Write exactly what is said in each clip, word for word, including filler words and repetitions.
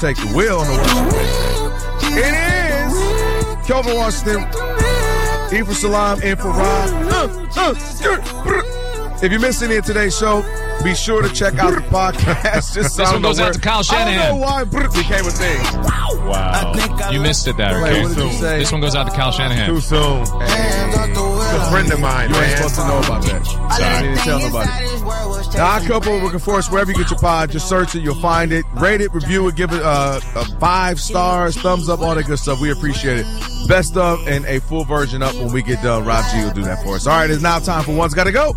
take the wheel on the way. It is Kelvin Washington, Ephraim Salam, and for Rob. Uh, uh, if you missed any of today's show, be sure to check out the podcast. Just this one goes out to Kyle Shanahan. I don't know why brr became a thing. Wow. You missed it there. Wait, what did you say? This one goes out to Kyle Shanahan. Too soon. Hey. A friend of mine, You ain't man. supposed to know about that. Sorry. You didn't tell nobody. Now, I couple looking for us wherever you get your pod. Just search it. You'll find it. Rate it, review it, give it uh, a five stars, thumbs up, all that good stuff. We appreciate it. Best of and a full version up when we get done. Rob G will do that for us. All right, it's now time for One's Gotta Go.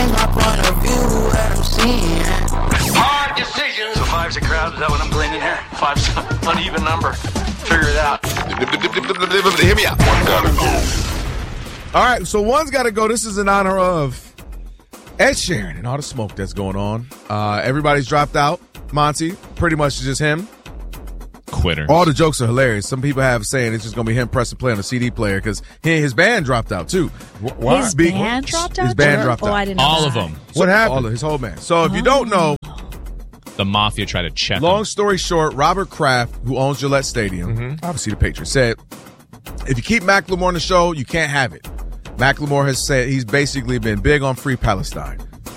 Hard decisions. So five's a crowd. Is that what I'm playing in here? Five's an uneven number. Figure it out. Hit me up. One gotta go. All right, so One's Gotta Go. This is in honor of Ed Sheeran and all the smoke that's going on. Uh, everybody's dropped out. Monty, pretty much just him. Quitter. All the jokes are hilarious. Some people have saying it's just going to be him pressing play on a C D player because his band dropped out, too. Why? His band dropped out? His band dropped out. Oh, I didn't know All that. of them. So, What happened? All of his whole band. So if you don't know, The Mafia tried to check long him. story short, Robert Kraft, who owns Gillette Stadium, Mm-hmm. obviously the Patriots, said, if you keep Macklemore on the show, you can't have it. Macklemore has said he's basically been big on Free Palestine.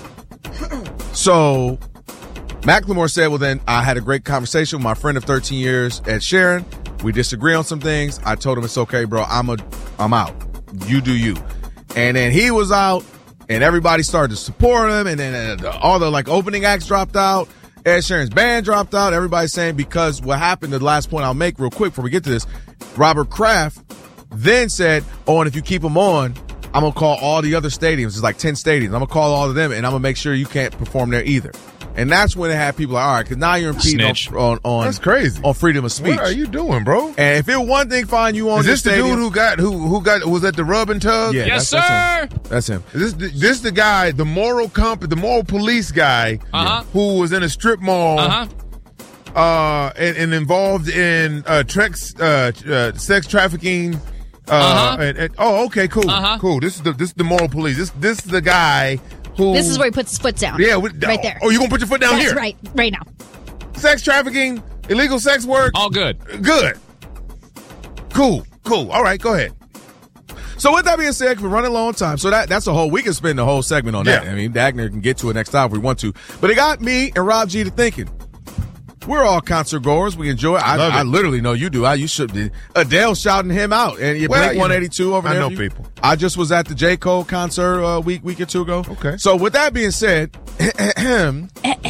So Macklemore said, well, then I had a great conversation with my friend of thirteen years, Ed Sheeran. We disagree on some things. I told him it's okay, bro. I'm a, I'm out. You do you. And then he was out, and everybody started to support him, and then uh, all the like opening acts dropped out. Ed Sheeran's band dropped out. Everybody's saying because what happened, the last point I'll make real quick before we get to this, Robert Kraft then said, oh, and if you keep him on, I'm going to call all the other stadiums. It's like ten stadiums. I'm going to call all of them, and I'm going to make sure you can't perform there either. And that's when it had people like, all right, because now you're impeding on, on, on, That's crazy. on freedom of speech. What are you doing, bro? And if it one thing, fine, you on Is this the stadium, dude who got who who got was at the rub and tug? Yeah, Yes, that's, sir. That's him. Is this the, this the guy, the moral comp, the moral police guy, Uh-huh. who was in a strip mall, Uh-huh. uh, and, and involved in uh, trex, uh, uh, sex trafficking. Uh, Uh-huh. and, and, oh, okay, cool, Uh-huh. cool. This is the this is the moral police. This this is the guy who. This is where he puts his foot down. Yeah, we, right there. Oh, you gonna put your foot down That's here? right, right now. Sex trafficking, illegal sex work. All good. Good. Cool, cool. All right, go ahead. So with that being said, we're running low on time. So that that's a whole, we can spend the whole segment on that. Yeah. I mean, Dagner can get to it next time if we want to. But it got me and Rob G to thinking. We're all concert goers. We enjoy it. I, Love it. I literally know you do. I you should be. Adele shouting him out. And you Well, Blink you know, one eighty-two over I there. know You- people. I just was at the J. Cole concert a week, week or two ago. Okay. So with that being said, Ahem.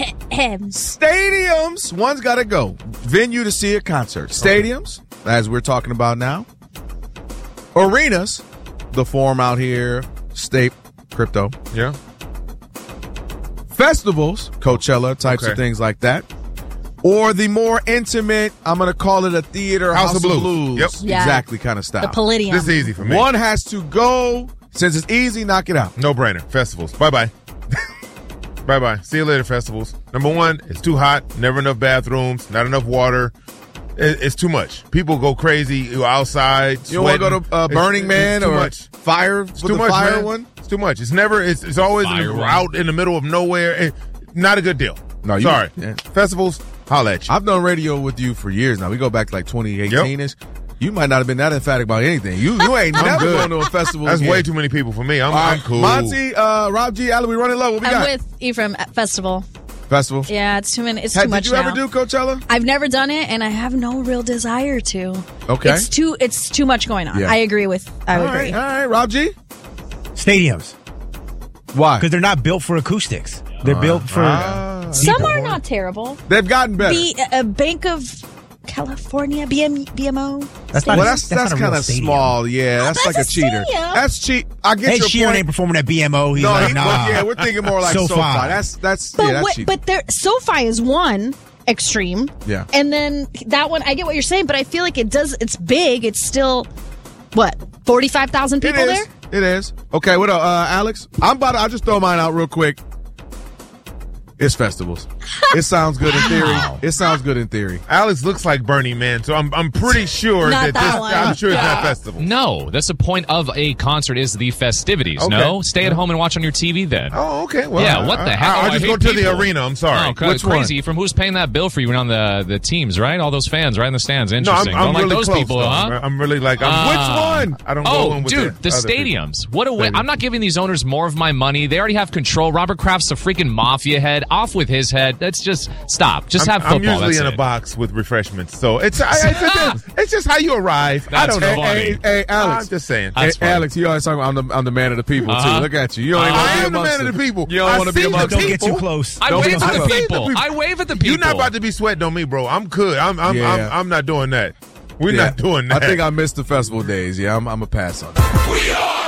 stadiums, one's got to go. Venue to see a concert. Stadiums, as we're talking about now. Arenas, the form out here, state, crypto. Yeah. Festivals, Coachella, types Okay. of things like that. Or the more intimate, I'm going to call it a theater, House, House of Blues. Yep. Yeah. Exactly kind of style. The Palladium. This is easy for me. One has to go. Since it's easy, knock it out. No brainer. Festivals. Bye bye. Bye bye. See you later, festivals. Number one, it's too hot. Never enough bathrooms. Not enough water. It, it's too much. People go crazy. You're outside. You don't want to go sweating. to uh, It's- Burning it's Man too or much. Fire It's with too the much, fire man. one? It's too much. It's never. It's, it's always Fire in the, one. out in the middle of nowhere. And not a good deal. No, you- sorry. yeah. Festivals. Holla at you. I've done radio with you for years now. We go back to like twenty eighteen-ish. You might not have been that emphatic about anything. You you ain't never good. going to a festival That's again. way too many people for me. I'm, All I'm right, cool. Monty, uh, Rob G, Allie, we running low. What we I'm got? with Ephraim at Festival. Festival. Yeah, it's too many. It's Hey, too much did you now. ever do Coachella? I've never done it, and I have no real desire to. Okay. It's too. It's too much going on. Yeah. I agree with. I All would right, agree. all right, Rob G. Stadiums. Why? Because they're not built for acoustics. They're built for. Ah. Some are not terrible. They've gotten better. B, a Bank of California, B M, B M O. That's not well, a- that's that's that's, not a real kind of stadium. small. Yeah, that's, that's like a, a cheater. stadium. That's cheap. I get Hey, your Sheeran point. ain't performing at B M O. He's no, like, he, nah. but yeah, we're thinking more like SoFi. SoFi. That's that's But yeah, that's what? cheap. But there, SoFi is one extreme. Yeah. And then that one, I get what you're saying, but I feel like it does. It's big. It's still what forty-five thousand it people is. there. It is. Okay, what up, uh, Alex? I'm about to, I'll just throw mine out real quick. It's festivals. It sounds good in theory. It sounds good in theory. Alex looks like Burning Man, so I'm I'm pretty sure Not that, that this. one. I'm sure it's not festival. No, that's the point of a concert is the festivities. Okay. No, stay at home and watch on your T V then. Oh, okay. Well, yeah, what I, the heck? I, Oh, I'll I just hate go to people. the arena. I'm sorry. Oh, cra- Which one? crazy. From who's paying that bill for you on the the teams, right? All those fans right in the stands. No, I'm, Interesting. I'm Don't like really those close. people, though. huh? I'm really like, I'm, Ah. which one? I don't go Oh, in with dude, the, other people. stadiums. What a way. I'm not giving these owners more of my money. They already have control. Robert Kraft's a freaking mafia head. Off with his head. That's just stop. Just I'm, have football. I'm usually That's in it. a box with refreshments, so it's I, it's, just, it's just how you arrive. I That's don't know. funny. Hey, hey, Alex. I'm just saying. Hey, That's funny. Alex, you always talking about I'm the, I'm the man of the people, Uh-huh. too. Look at you. You don't even want to I be am the amongst man of the people. You don't I want to be see the amongst Don't them. get too people. close. I Don't wave be at the close. people. I wave at the people. You're not about to be sweating on me, bro. I'm good. I'm I'm Yeah. I'm, I'm not doing that. We're Yeah. not doing that. I think I missed the festival days. Yeah, I'm, I'm a pass on that.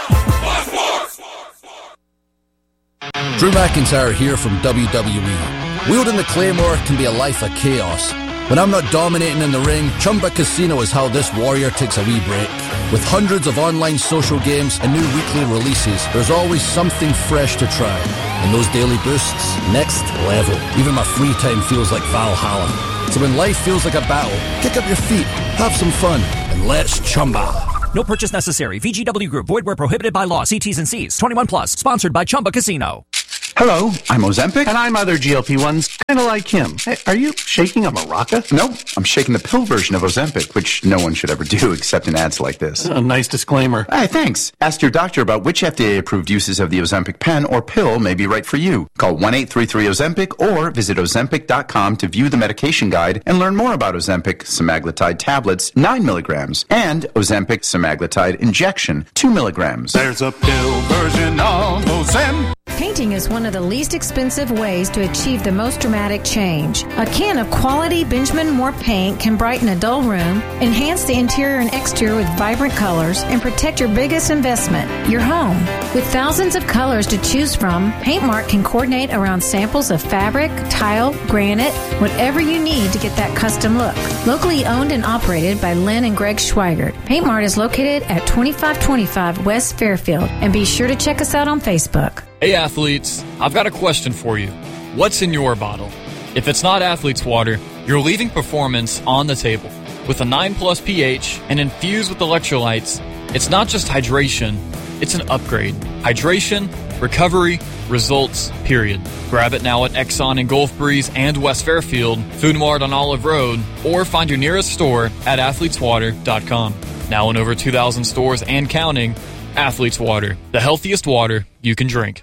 Drew McIntyre here from W W E. Wielding the Claymore can be a life of chaos. When I'm not dominating in the ring, Chumba Casino is how this warrior takes a wee break. With hundreds of online social games and new weekly releases, there's always something fresh to try. And those daily boosts, next level. Even my free time feels like Valhalla. So when life feels like a battle, kick up your feet, have some fun, and let's chumba. No purchase necessary. V G W Group. Void where prohibited by law. See T's and C's. twenty-one plus. Sponsored by Chumba Casino. Hello, I'm Ozempic. And I'm other G L P ones, kind of like him. Hey, are you shaking a maraca? No, I'm shaking the pill version of Ozempic, which no one should ever do except in ads like this. A nice disclaimer. Hey, thanks. Ask your doctor about which F D A-approved uses of the Ozempic pen or pill may be right for you. Call one eight three three Ozempic or visit Ozempic dot com to view the medication guide and learn more about Ozempic semaglutide tablets, nine milligrams, and Ozempic semaglutide injection, two milligrams. There's a pill version of Ozempic. Painting is one of the least expensive ways to achieve the most dramatic change. A can of quality Benjamin Moore paint can brighten a dull room, enhance the interior and exterior with vibrant colors, and protect your biggest investment, your home. With thousands of colors to choose from, PaintMart can coordinate around samples of fabric, tile, granite, whatever you need to get that custom look. Locally owned and operated by Lynn and Greg Schweigert, PaintMart is located at twenty-five twenty-five West Fairfield, and be sure to check us out on Facebook. Hey athletes, I've got a question for you. What's in your bottle? If it's not Athlete's Water, you're leaving performance on the table. With a nine plus pH and infused with electrolytes, it's not just hydration, it's an upgrade. Hydration, recovery, results, period. Grab it now at Exxon in Gulf Breeze and West Fairfield, Food Mart on Olive Road, or find your nearest store at athletes water dot com. Now in over two thousand stores and counting, Athlete's Water, the healthiest water you can drink.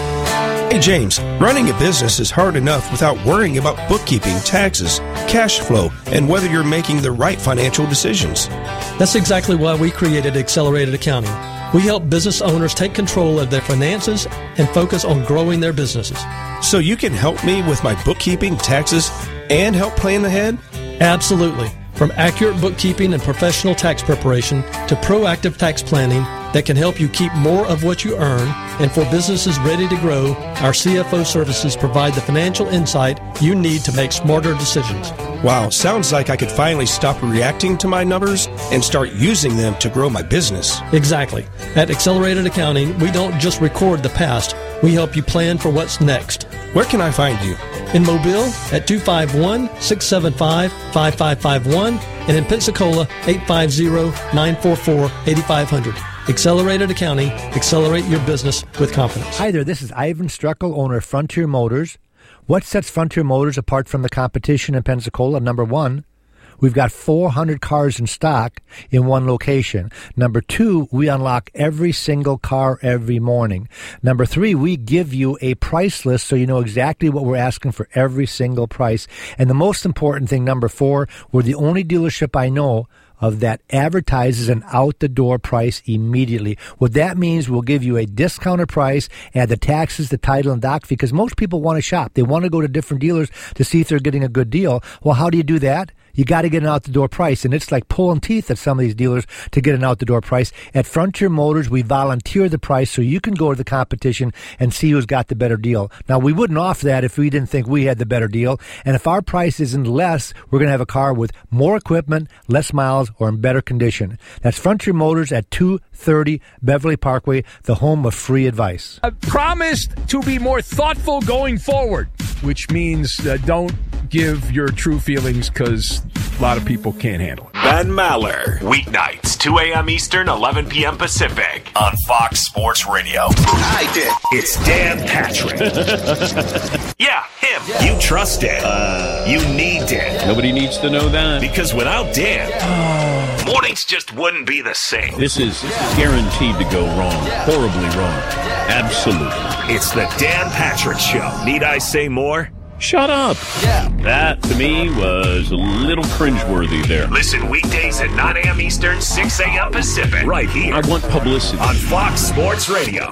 Hey James, running a business is hard enough without worrying about bookkeeping, taxes, cash flow, and whether you're making the right financial decisions. That's exactly why we created Accelerated Accounting. We help business owners take control of their finances and focus on growing their businesses. So you can help me with my bookkeeping, taxes, and help plan ahead? Absolutely. From accurate bookkeeping and professional tax preparation to proactive tax planning that can help you keep more of what you earn, and for businesses ready to grow, our C F O services provide the financial insight you need to make smarter decisions. Wow, sounds like I could finally stop reacting to my numbers and start using them to grow my business. Exactly. At Accelerated Accounting, we don't just record the past, we help you plan for what's next. Where can I find you? In Mobile at two five one, six seven five, five five five one and in Pensacola eight five zero, nine four four, eight five zero zero. Accelerated Accounting. Accelerate your business with confidence. Hi there, this is Ivan Struckel, owner of Frontier Motors. What sets Frontier Motors apart from the competition in Pensacola? Number one, we've got four hundred cars in stock in one location. Number two, we unlock every single car every morning. Number three, we give you a price list so you know exactly what we're asking for every single price. And the most important thing, number four, we're the only dealership I know of that advertises an out-the-door price immediately. What that means, we'll give you a discounted price, add the taxes, the title, and doc, because most people want to shop. They want to go to different dealers to see if they're getting a good deal. Well, how do you do that? you got to get an out-the-door price, and it's like pulling teeth at some of these dealers to get an out-the-door price. At Frontier Motors, we volunteer the price so you can go to the competition and see who's got the better deal. Now, we wouldn't offer that if we didn't think we had the better deal, and if our price isn't less, we're going to have a car with more equipment, less miles, or in better condition. That's Frontier Motors at two thirty Beverly Parkway, the home of free advice. I promised to be more thoughtful going forward, which means uh, don't give your true feelings because a lot of people can't handle it. Ben Maller, weeknights, two a.m. Eastern, eleven p.m. Pacific, on Fox Sports Radio. I did. It's Dan Patrick. Yeah, him. Yeah. You trust Dan. Uh, you need Dan. Nobody needs to know that. Because without Dan, oh. mornings just wouldn't be the same. This is guaranteed to go wrong. Horribly wrong. Absolutely. It's the Dan Patrick Show. Need I say more? Shut up. Yeah. That, to me, was a little cringeworthy there. Listen weekdays at nine a.m. Eastern, six a.m. Pacific. Right here. I want publicity. On Fox Sports Radio.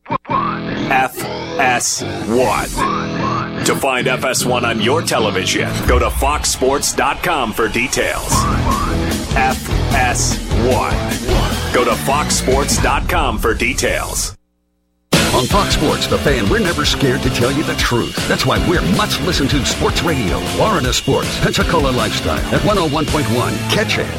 F S one. To find F S one on your television, go to fox sports dot com for details. F S one. Go to fox sports dot com for details. On Fox Sports, The Fan, we're never scared to tell you the truth. That's why we're much listened to sports radio. Florida Sports, Pensacola Lifestyle at one oh one point one. Catch it.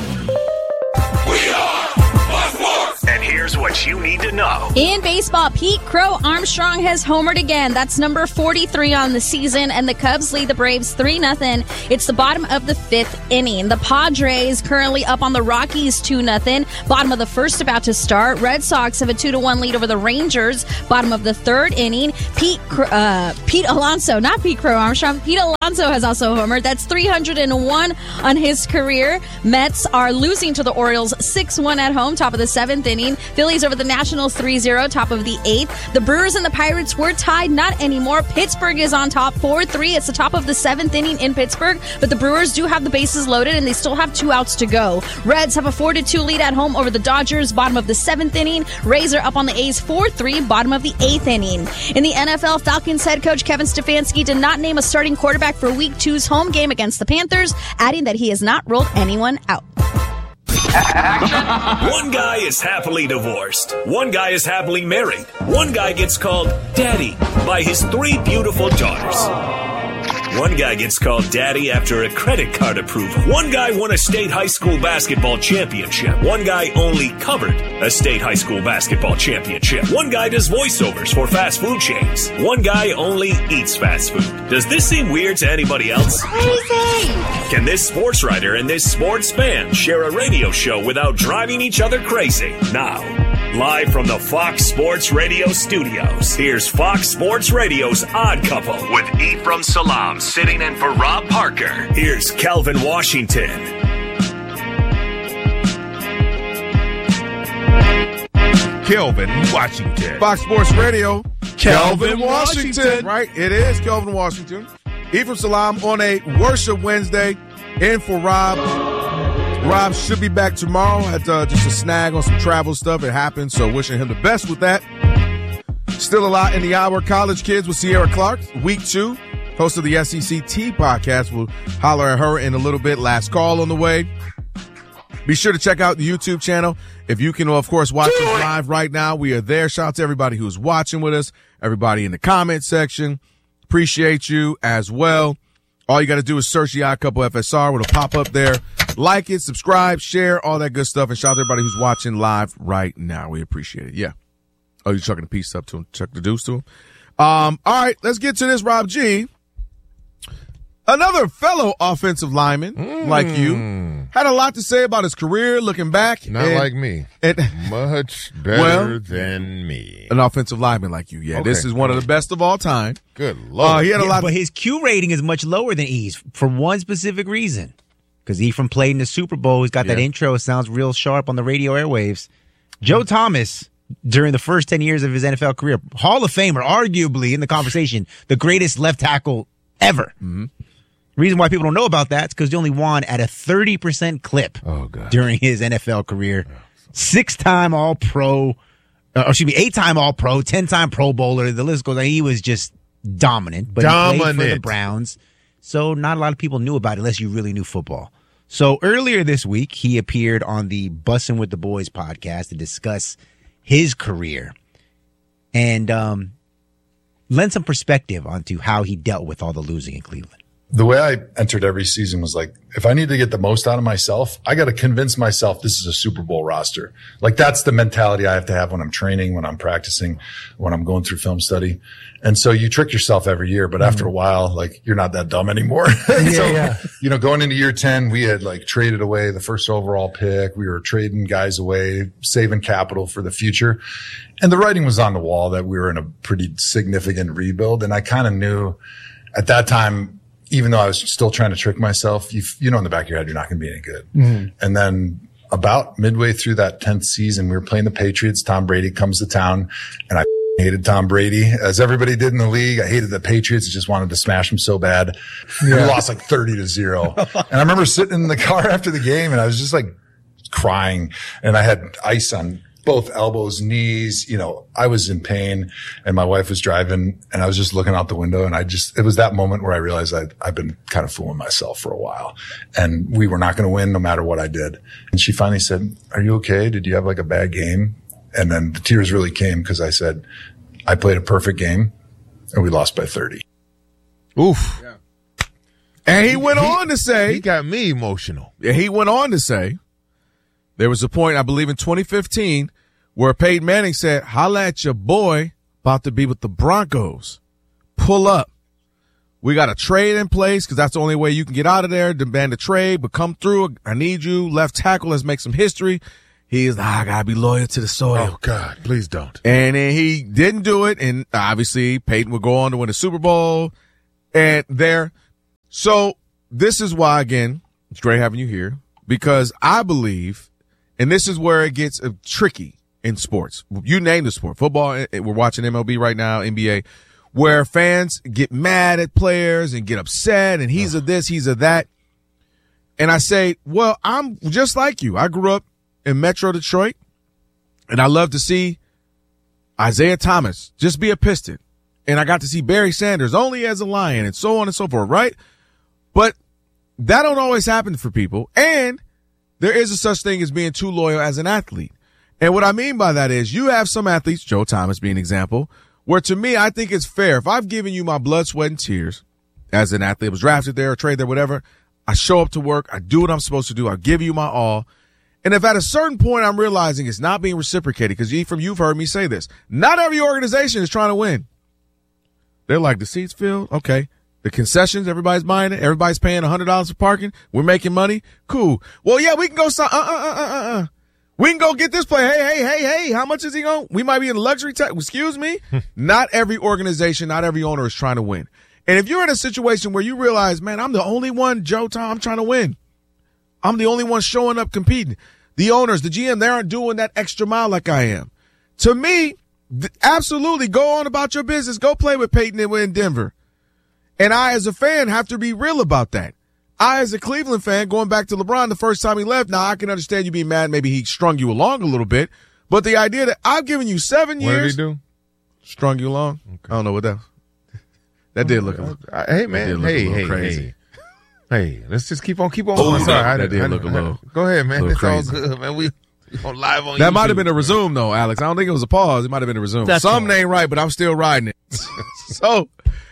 We are Fox Sports. And here's what you need to know. In baseball, Pete Crow Armstrong has homered again. That's number forty-three on the season, and the Cubs lead the Braves three nothing. It's the bottom of the fifth inning. The Padres currently up on the Rockies two nothing. Bottom of the first about to start. Red Sox have a two to one lead over the Rangers. Bottom of the third inning. Pete uh, Pete Alonso, not Pete Crow Armstrong. Pete Alonso has also homered. That's three hundred one on his career. Mets are losing to the Orioles six one at home, top of the seventh inning. Phillies over the Nationals three zero, top of the eighth. The Brewers and the Pirates were tied, not anymore. Pittsburgh is on top four three. It's the top of the seventh inning in Pittsburgh, but the Brewers do have the bases loaded and they still have two outs to go. Reds have a four to two lead at home over the Dodgers, bottom of the seventh inning. Rays are up on the A's four three, bottom of the eighth inning. In the N F L, Falcons head coach Kevin Stefanski did not name a starting quarterback for Week two's home game against the Panthers, adding that he has not ruled anyone out. One guy is happily divorced. One guy is happily married. One guy gets called daddy by his three beautiful daughters. One guy gets called daddy after a credit card approval. One guy won a state high school basketball championship. One guy only covered a state high school basketball championship. One guy does voiceovers for fast food chains. One guy only eats fast food. Does this seem weird to anybody else? Crazy! Can this sports writer and this sports fan share a radio show without driving each other crazy? Now, live from the Fox Sports Radio studios, here's Fox Sports Radio's Odd Couple with Ephraim Salam sitting in for Rob Parker. Here's Kelvin Washington. Kelvin Washington. Fox Sports Radio. Kelvin Washington. Right, it is Kelvin Washington. Ephraim Salam on a Worship Wednesday in for Rob. Rob should be back tomorrow. Had uh, just a snag on some travel stuff. It happened, so wishing him the best with that. Still a lot in the hour. College Kids with Sierra Clark. Week two. Host of the S E C T podcast. We'll holler at her in a little bit. Last call on the way. Be sure to check out the YouTube channel. If you can, of course, watch us live right now, we are there. Shout out to everybody who's watching with us, everybody in the comment section. Appreciate you as well. All you got to do is search the Odd Couple F S R. It'll pop up there. Like it, subscribe, share, all that good stuff. And shout out to everybody who's watching live right now. We appreciate it. Yeah. Oh, you're chucking a piece up to him? Chuck the deuce to him? Um, all right, let's get to this, Rob G. Another fellow offensive lineman mm. like you had a lot to say about his career looking back. Not and, like me. And, Much better well, than me. An offensive lineman like you. Yeah, okay. This is one of the best of all time. Good Lord. Uh, he had a yeah, lot. But his Q rating is much lower than E's for one specific reason. Because Ephraim played in the Super Bowl. He's got yeah. that intro. It sounds real sharp on the radio airwaves. Joe Thomas, during the first ten years of his N F L career, Hall of Famer, arguably in the conversation, the greatest left tackle ever. Mm-hmm. Reason why people don't know about that is because he only won at a thirty percent clip oh, God. during his N F L career. Six-time All-Pro, uh, or excuse me, eight-time All-Pro, ten-time Pro Bowler. The list goes on. He was just dominant. But dominant. He played for the Browns, so not a lot of people knew about it unless you really knew football. So earlier this week, he appeared on the Bussin' with the Boys podcast to discuss his career and um, lend some perspective onto how he dealt with all the losing in Cleveland. The way I entered every season was like, if I need to get the most out of myself, I got to convince myself this is a Super Bowl roster. Like that's the mentality I have to have when I'm training, when I'm practicing, when I'm going through film study. And so you trick yourself every year, but after a while, like you're not that dumb anymore. Yeah, so, yeah. you know, going into year ten, we had like traded away the first overall pick. We were trading guys away, saving capital for the future. And the writing was on the wall that we were in a pretty significant rebuild. And I kind of knew at that time, even though I was still trying to trick myself, you, you know, in the back of your head, you're not going to be any good. Mm-hmm. And then about midway through that tenth season, we were playing the Patriots. Tom Brady comes to town and I hated Tom Brady as everybody did in the league. I hated the Patriots. I just wanted to smash them so bad. Yeah. We lost like thirty to zero. And I remember sitting in the car after the game and I was just like crying and I had ice on both elbows, knees, you know, I was in pain and my wife was driving and I was just looking out the window and I just, it was that moment where I realized I'd, I've been kind of fooling myself for a while and we were not going to win no matter what I did. And she finally said, "Are you okay? Did you have like a bad game?" And then the tears really came because I said, I played a perfect game and we lost by thirty. Oof. Yeah. And he went He- on to say, He got me emotional. Yeah, he went on to say, there was a point, I believe in twenty fifteen, where Peyton Manning said, "Holla at your boy, about to be with the Broncos. Pull up. We got a trade in place because that's the only way you can get out of there. Demand a trade, but come through. I need you. Left tackle, let's make some history." He's like, I got to be loyal to the soil. Oh, God, please don't. And then he didn't do it. And obviously, Peyton would go on to win a Super Bowl. And there. So this is why, again, it's great having you here because I believe, and this is where it gets uh, tricky in sports. You name the sport. Football, uh, we're watching M L B right now, N B A, where fans get mad at players and get upset and he's a this, he's a that. And I say, well, I'm just like you. I grew up in Metro Detroit, and I love to see Isaiah Thomas just be a Piston. And I got to see Barry Sanders only as a Lion and so on and so forth, right? But that don't always happen for people. And there is a such thing as being too loyal as an athlete. And what I mean by that is you have some athletes, Joe Thomas being an example, where to me, I think it's fair. If I've given you my blood, sweat, and tears as an athlete, I was drafted there or traded there, whatever, I show up to work, I do what I'm supposed to do, I give you my all. And if at a certain point I'm realizing it's not being reciprocated, because Ephraim, you've heard me say this, not every organization is trying to win. They're like, the seats filled? Okay. The concessions, everybody's buying it. Everybody's paying one hundred dollars for parking. We're making money. Cool. Well, yeah, we can go. Uh, uh, uh, uh, uh. We can go get this player. Hey, hey, hey, hey. How much is he going? We might be in luxury tax. Excuse me. Not every organization, not every owner is trying to win. And if you're in a situation where you realize, man, I'm the only one, Joe Tom, I'm trying to win. I'm the only one showing up competing. The owners, the G M, they aren't doing that extra mile like I am. To me, th- absolutely go on about your business. Go play with Peyton in Denver. And I, as a fan, have to be real about that. I, as a Cleveland fan, going back to LeBron the first time he left, now I can understand you being mad. Maybe he strung you along a little bit. But the idea that I've given you seven What years. did he do? Strung you along? Okay. I don't know what that was. That did look a little. Uh, hey, man. That did look Hey, a little hey, crazy. hey. Hey, let's just keep on, keep on. Oh, going. Sorry, I that did did look a little. Go ahead, man. little It's all crazy. good, man. We we on live on That YouTube. might have been a resume, though, Alex. I don't think it was a pause. It might have been a resume. That's Something all. ain't right, but I'm still riding it. So,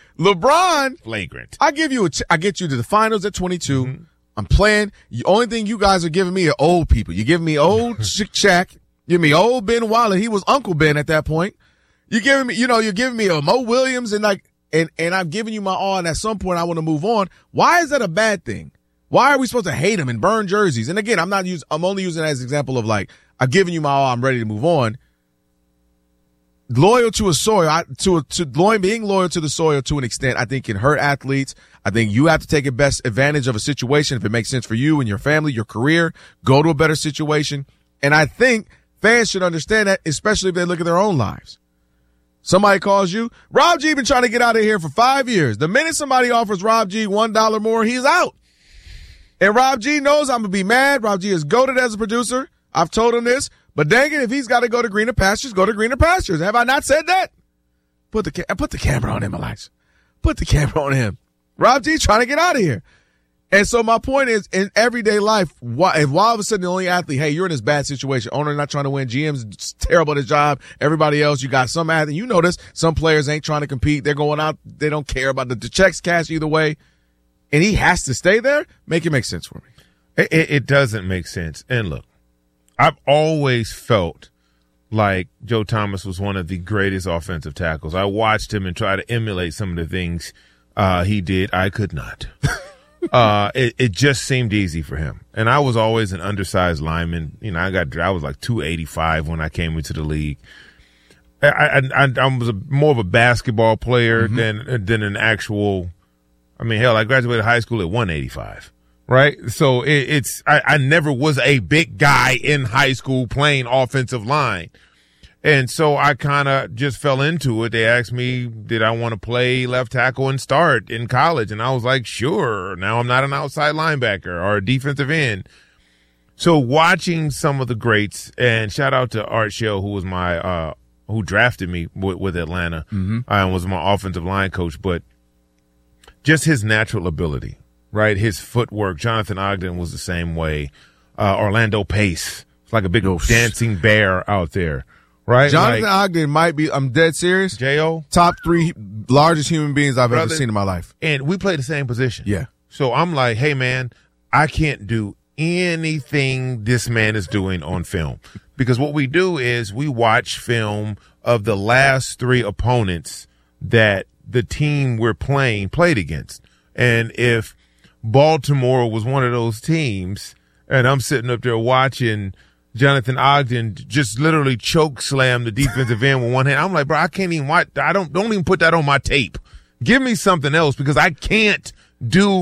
LeBron, flagrant. I give you a, ch- I get you to the finals at twenty-two. Mm-hmm. I'm playing. The only thing you guys are giving me are old people. You're giving me old Sha- Shaq. You're giving me old Ben Wallace. He was Uncle Ben at that point. You're giving me, you know, you're giving me a Mo Williams and like, and, and I'm giving you my all. And at some point I want to move on. Why is that a bad thing? Why are we supposed to hate him and burn jerseys? And again, I'm not using, I'm only using it as an example of like, I've given you my all. I'm ready to move on. Loyal to a soil, I, to a, to loyal, being loyal to the soil to an extent, I think can hurt athletes. I think you have to take a best advantage of a situation if it makes sense for you and your family, your career. Go to a better situation, and I think fans should understand that, especially if they look at their own lives. Somebody calls you, Rob G been trying to get out of here for five years. The minute somebody offers Rob G one dollar more, he's out. And Rob G knows I'm gonna be mad. Rob G is goated as a producer. I've told him this. But dang it, if he's got to go to greener pastures, go to greener pastures. Have I not said that? Put the ca- put the camera on him, Elijah. Put the camera on him. Rob G trying to get out of here. And so my point is, in everyday life, why, if all of a sudden the only athlete, hey, you're in this bad situation, owner not trying to win, G M's terrible at his job, everybody else, you got some athlete, you notice some players ain't trying to compete, they're going out, they don't care about the, the checks cash either way, and he has to stay there, make it make sense for me. It, it, it doesn't make sense. And look, I've always felt like Joe Thomas was one of the greatest offensive tackles. I watched him and tried to emulate some of the things uh, he did. I could not. uh, it, it just seemed easy for him. And I was always an undersized lineman. You know, I got, I was like two eighty-five when I came into the league. I, I, I, I was a, more of a basketball player mm-hmm. than, than an actual, I mean, hell, I graduated high school at one eighty-five. Right. So it, it's, I, I never was a big guy in high school playing offensive line. And so I kind of just fell into it. They asked me, did I want to play left tackle and start in college? And I was like, sure. Now I'm not an outside linebacker or a defensive end. So watching some of the greats, and shout out to Art Shell, who was my, uh, who drafted me with, with Atlanta mm-hmm. uh, and was my offensive line coach, but just his natural ability. Right, his footwork. Jonathan Ogden was the same way. Uh, Orlando Pace, it's like a big dancing bear out there. Right, Jonathan like, Ogden might be. I'm dead serious. J O top three largest human beings I've Brother, ever seen in my life. And we play the same position. Yeah. So I'm like, hey man, I can't do anything this man is doing on film, because what we do is we watch film of the last three opponents that the team we're playing played against, and if Baltimore was one of those teams, and I'm sitting up there watching Jonathan Ogden just literally choke slam the defensive end with one hand. I'm like, bro, I can't even watch. I don't, don't even put that on my tape. Give me something else, because I can't do